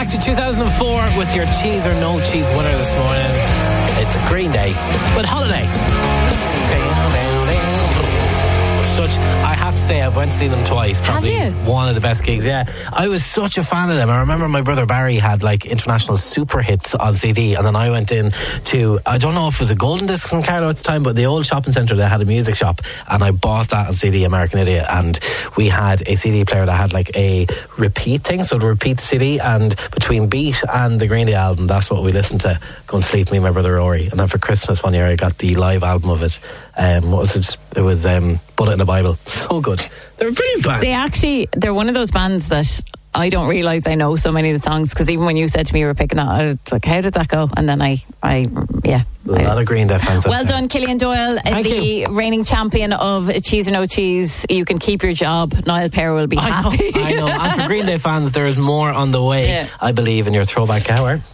back to 2004 with your cheese or no cheese winner this morning. It's a Green Day with Holiday. I have to say, I've went to see them twice. Probably one of the best gigs. Yeah, I was such a fan of them. I remember my brother Barry had like international super hits on CD, and then I went in to, I don't know if it was a Golden Discs in Carlow at the time, but the old shopping centre, they had a music shop, and I bought that on CD, American Idiot, and we had a CD player that had like a repeat thing, so to repeat the CD, and between Beat and the Green Day album, that's what we listened to going to sleep, me and my brother Rory. And then for Christmas one year I got the live album of it. What was it? It was Bullet in the Bible. So good. They're a brilliant band. They're one of those bands that I don't realise I know so many of the songs, because even when you said to me you were picking that, I was like, how did that go? And then a lot of Green Day fans. Well done, Killian Doyle, the reigning champion of Cheese or No Cheese. You can keep your job. Niall Perry will be happy. I know. And for Green Day fans, there is more on the way, I believe, in your throwback hour.